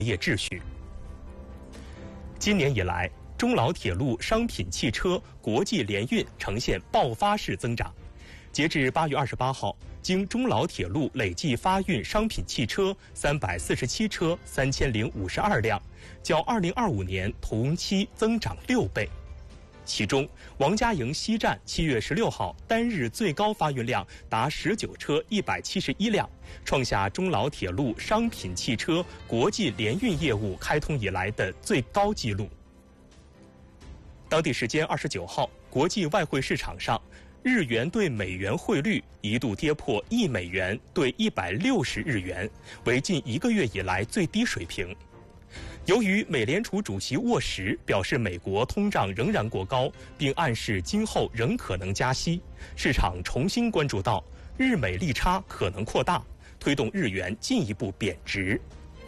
业秩序。今年以来，中老铁路商品汽车国际联运呈现爆发式增长。截至8月28号，经中老铁路累计发运商品汽车347车3052辆，较2025年同期增长6倍。其中，王家营西站7月16号单日最高发运量达19车171辆，创下中老铁路商品汽车国际联运业务开通以来的最高纪录。当地时间29号，国际外汇市场上，日元对美元汇率一度跌破1美元兑160日元，为近1个月以来最低水平。由于美联储主席沃什表示美国通胀仍然过高，并暗示今后仍可能加息，市场重新关注到日美利差可能扩大，推动日元进一步贬值。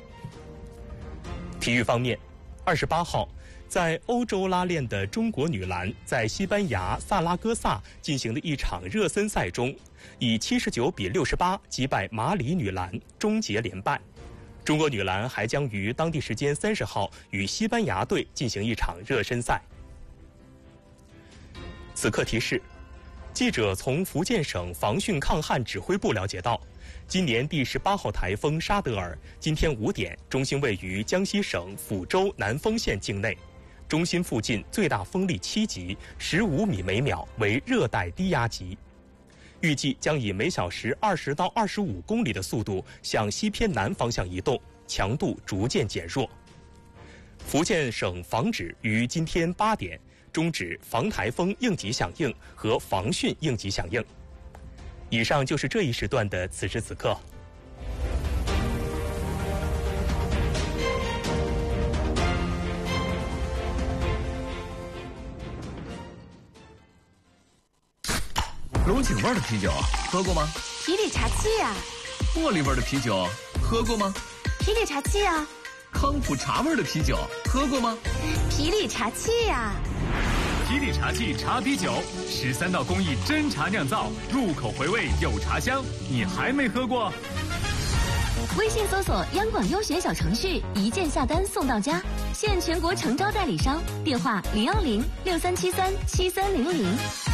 体育方面，28号，在欧洲拉练的中国女篮在西班牙萨拉戈萨进行的一场热身赛中，以79比68击败马里女篮，终结连败。中国女篮还将于当地时间30号与西班牙队进行一场热身赛。此刻提示，记者从福建省防汛抗旱指挥部了解到，今年第18号台风沙德尔今天5点中心位于江西省抚州南丰县境内，中心附近最大风力7级，15米每秒，为热带低压级。预计将以每小时20到25公里的速度向西偏南方向移动，强度逐渐减弱。福建省防指于今天8点终止防台风应急响应和防汛应急响应。以上就是这一时段的此时此刻。 龙井味的啤酒喝过吗？ 皮里茶气呀。 茉莉味的啤酒喝过吗？ 皮里茶气呀。 康普茶味的啤酒喝过吗？ 皮里茶气呀。 皮里茶气茶啤酒，13道工艺真茶酿造，入口回味有茶香，你还没喝过？ 微信搜索央广优选小程序，一键下单送到家，现全国诚招代理商，电话02063737300。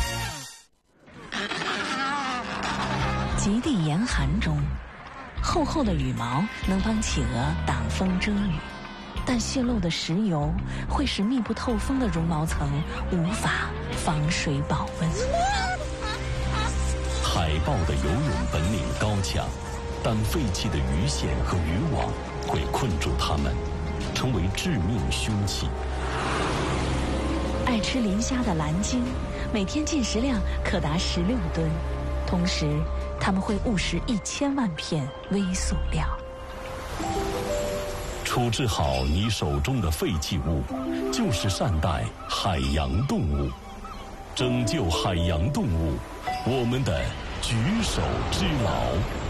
极地严寒中，厚厚的羽毛能帮企鹅挡风遮雨，但泄漏的石油会使密不透风的绒毛层无法防水保温。 海豹的游泳本领高强，但废弃的鱼线和渔网会困住它们，成为致命凶器。 爱吃磷虾的蓝鲸每天进食量可达16吨，同时它们会误食1000万片微塑料。 处置好你手中的废弃物，就是善待海洋动物，拯救海洋动物，我们的举手之劳。